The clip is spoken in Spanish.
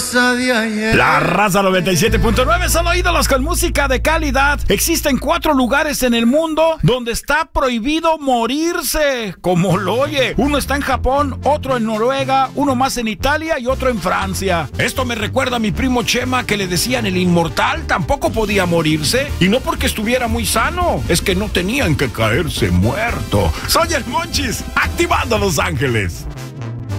rosa de ayer. La Raza 97.9, solo ídolos con música de calidad. Existen 4 lugares en el mundo donde está prohibido morirse, como lo oye. Uno está en Japón, otro en Noruega, uno más en Italia y otro en Francia. Esto me recuerda a mi primo Chema, que le decían el inmortal, tampoco podía morirse. Y no porque estuviera muy sano, es que no tenían que caerse muerto. Soy el Monchis, activando Los Ángeles.